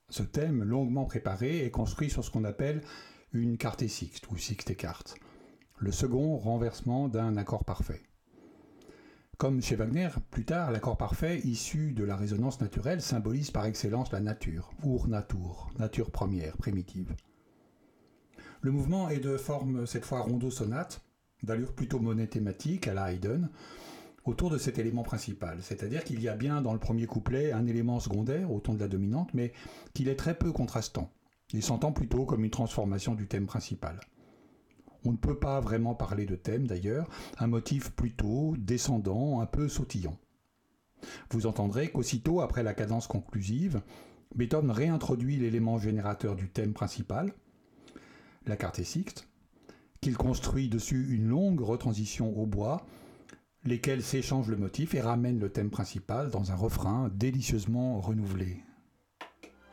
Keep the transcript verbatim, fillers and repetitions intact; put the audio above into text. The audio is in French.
Ce thème, longuement préparé, est construit sur ce qu'on appelle une quarte sixte ou sixte quarte, le second renversement d'un accord parfait. Comme chez Wagner, plus tard, l'accord parfait, issu de la résonance naturelle, symbolise par excellence la nature, Ur Natur, nature première, primitive. Le mouvement est de forme cette fois rondo-sonate, d'allure plutôt monothématique à la Haydn, autour de cet élément principal, c'est-à-dire qu'il y a bien dans le premier couplet un élément secondaire au ton de la dominante, mais qu'il est très peu contrastant. Il s'entend plutôt comme une transformation du thème principal. On ne peut pas vraiment parler de thème d'ailleurs, un motif plutôt descendant, un peu sautillant. Vous entendrez qu'aussitôt après la cadence conclusive, Beethoven réintroduit l'élément générateur du thème principal, la quarte sixte, qu'il construit dessus une longue retransition au bois, lesquelles s'échangent le motif et ramènent le thème principal dans un refrain délicieusement renouvelé.